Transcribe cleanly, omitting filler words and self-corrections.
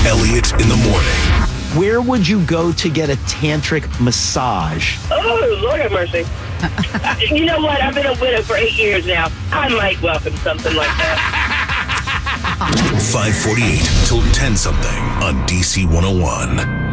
Elliott in the morning. Where would you go to get a tantric massage? Oh, Lord have mercy. You know what? I've been a widow for 8 years now. I might welcome something like that. 548 till 10 something on DC 101.